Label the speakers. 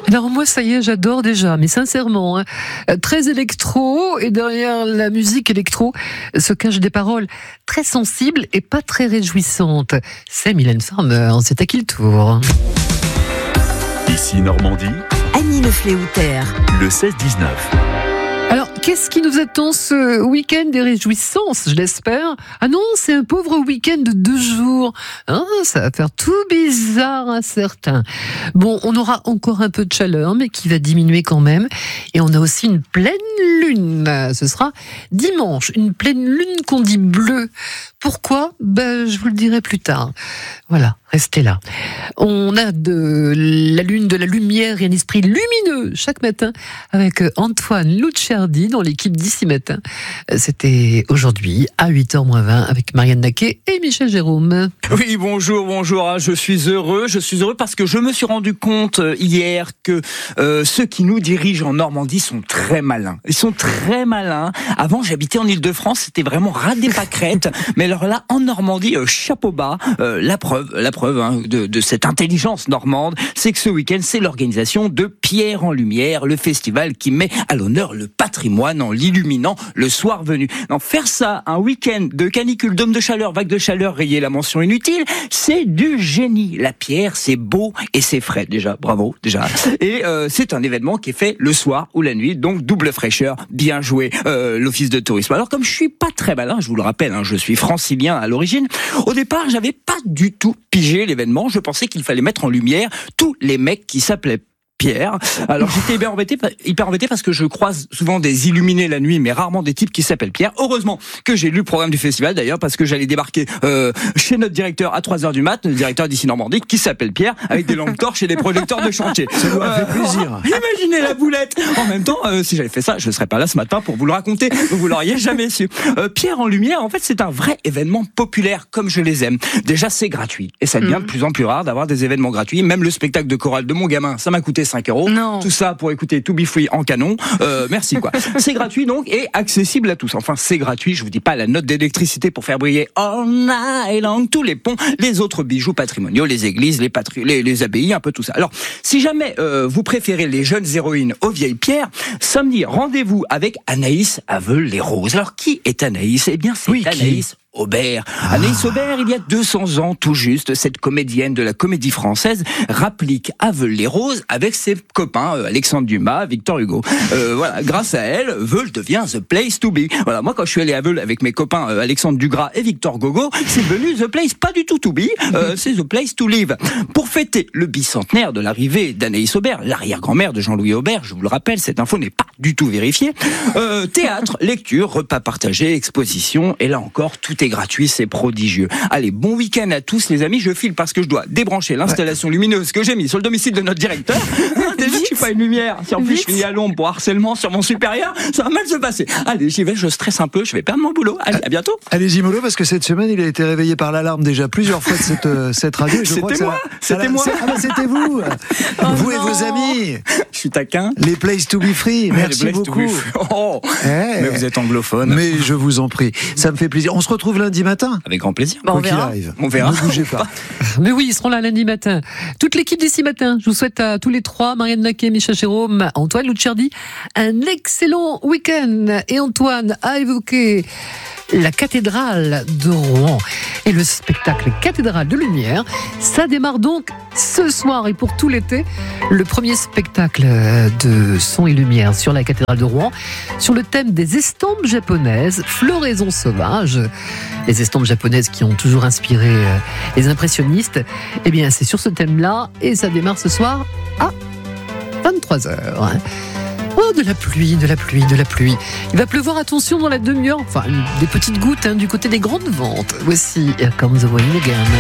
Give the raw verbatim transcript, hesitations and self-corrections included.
Speaker 1: Alors moi, ça y est, j'adore déjà, mais sincèrement, hein, très électro, et derrière la musique électro se cachent des paroles très sensibles et pas très réjouissantes. C'est Mylène Farmer, c'est à qui le tour?
Speaker 2: Ici Normandie,
Speaker 3: Annie Le Fléoutère,
Speaker 2: le seize dix-neuf.
Speaker 1: Alors, qu'est-ce qui nous attend ce week-end des réjouissances, je l'espère? Ah non, c'est un pauvre week-end de deux jours. Hein, ça va faire tout bizarre à certains. Bon, on aura encore un peu de chaleur, mais qui va diminuer quand même. Et on a aussi une pleine lune. Ce sera dimanche, une pleine lune qu'on dit bleue. Pourquoi? Ben, je vous le dirai plus tard. Voilà, restez là. On a de la lune, de la lumière et un esprit lumineux chaque matin avec Antoine Lucciardi dans l'équipe d'ici matin. C'était aujourd'hui à huit heures moins vingt avec Marianne Naquet et Michel Jérôme.
Speaker 4: Oui, bonjour, bonjour. Je suis heureux. Je suis heureux parce que je me suis rendu compte hier que euh, ceux qui nous dirigent en Normandie sont très malins. Ils sont très malins. Avant, j'habitais en Île-de-France. C'était vraiment ras des pâquerettes. Mais alors là, en Normandie, euh, chapeau bas. Euh, la preuve, la preuve hein, de, de cette intelligence normande, c'est que ce week-end, c'est l'organisation de Pierre en Lumière, le festival qui met à l'honneur le patrimoine en l'illuminant le soir venu. Non, faire ça, un week-end de canicule, d'homme de chaleur, vague de chaleur, rayer la mention inutile, c'est du génie. La pierre, c'est beau et c'est frais. Déjà, bravo, déjà. Et euh, c'est un événement qui est fait le soir ou la nuit, donc double fraîcheur, bien joué, euh, l'office de tourisme. Alors comme je suis pas très malin, je vous le rappelle, hein, je suis francilien à l'origine, au départ, j'avais pas du tout pigé l'événement. Je pensais qu'il fallait mettre en lumière tous les mecs qui s'appelaient Pierre. Alors j'étais hyper embêté, hyper embêté parce que je croise souvent des illuminés la nuit, mais rarement des types qui s'appellent Pierre. Heureusement que j'ai lu le programme du festival d'ailleurs, parce que j'allais débarquer euh, chez notre directeur à trois heures du mat, le directeur d'ici Normandie, qui s'appelle Pierre, avec des lampes torches et des projecteurs de chantier.
Speaker 2: Ça doit
Speaker 4: euh,
Speaker 2: faire plaisir.
Speaker 4: Imaginez la boulette. En même temps, euh, si j'avais fait ça, je ne serais pas là ce matin pour vous le raconter. Vous l'auriez jamais su. Euh, Pierre en Lumière, en fait, c'est un vrai événement populaire, comme je les aime. Déjà, c'est gratuit. Et ça devient mmh. de plus en plus rare d'avoir des événements gratuits. Même le spectacle de chorale de mon gamin, ça m'a coûté cinq euros.
Speaker 1: Non.
Speaker 4: Tout ça pour écouter To Be Free en canon. Euh, merci quoi. C'est gratuit donc et accessible à tous. Enfin, c'est gratuit. Je vous dis pas la note d'électricité pour faire briller all night long tous les ponts, les autres bijoux patrimoniaux, les églises, les, patri- les, les abbayes, un peu tout ça. Alors, si jamais euh, vous préférez les jeunes héroïnes aux vieilles pierres, samedi, rendez-vous avec Anaïs Aveul-les-Roses. Alors, qui est Anaïs? Eh bien, c'est
Speaker 2: oui,
Speaker 4: Anaïs qui Aubert. Ah. Anaïs Aubert, il y a deux cents ans tout juste, cette comédienne de la Comédie Française rapplique Aveul-les-Roses avec ses copains euh, Alexandre Dumas, Victor Hugo. Euh, voilà, grâce à elle, Veul devient the place to be. Voilà, moi quand je suis allé à Veul avec mes copains euh, Alexandre Dugras et Victor Gogo, c'est devenu the place pas du tout to be, euh, c'est the place to live. Pour fêter le bicentenaire de l'arrivée d'Anaïs Aubert, l'arrière-grand-mère de Jean-Louis Aubert, je vous le rappelle, cette info n'est pas du tout vérifiée. Euh, théâtre, lecture, repas partagés, exposition, et là encore, tout est gratuit, c'est prodigieux. Allez, bon week-end à tous les amis, je file parce que je dois débrancher l'installation ouais. lumineuse que j'ai mise sur le domicile de notre directeur. Déjà que je suis pas une lumière, si en plus Vite. je finis à l'ombre pour harcèlement sur mon supérieur, ça va mal se passer. Allez, j'y vais, je stresse un peu, je vais perdre mon boulot. Allez, à bientôt.
Speaker 5: Allez-y mollo, parce que cette semaine, il a été réveillé par l'alarme déjà plusieurs fois de cette, euh, cette radio. Je
Speaker 4: c'était
Speaker 5: crois que
Speaker 4: moi,
Speaker 5: ça,
Speaker 4: c'était
Speaker 5: ça,
Speaker 4: moi.
Speaker 5: C'est, ah bah c'était vous.
Speaker 1: Oh
Speaker 5: vous
Speaker 1: non.
Speaker 5: et vos amis.
Speaker 4: Je suis taquin.
Speaker 5: Les Place to be free. Merci
Speaker 4: Les
Speaker 5: beaucoup.
Speaker 4: Oh,
Speaker 5: hey.
Speaker 4: Mais vous êtes anglophone.
Speaker 5: Mais je vous en prie, ça me fait plaisir. On se retrouve lundi matin.
Speaker 4: Avec grand plaisir.
Speaker 1: Bon,
Speaker 5: Quoi
Speaker 1: on
Speaker 5: qu'il
Speaker 1: verra.
Speaker 5: arrive.
Speaker 4: On verra.
Speaker 5: Ne bougez pas.
Speaker 1: Mais oui, ils seront là lundi matin. Toute l'équipe d'ici matin. Je vous souhaite à tous les trois, Marianne Naquet, Michel Jérôme, Antoine Lucciardi, un excellent week-end. Et Antoine a évoqué la cathédrale de Rouen et le spectacle Cathédrale de Lumière. Ça démarre donc ce soir et pour tout l'été, le premier spectacle de son et lumière sur la cathédrale de Rouen, sur le thème des estampes japonaises, floraison sauvage. Les estampes japonaises qui ont toujours inspiré les impressionnistes. Eh bien, c'est sur ce thème-là et ça démarre ce soir à vingt-trois heures. Oh, de la pluie, de la pluie, de la pluie. Il va pleuvoir, attention, dans la demi-heure. Enfin, des petites gouttes hein, du côté des grandes ventes. Voici Here Comes the Rain Again.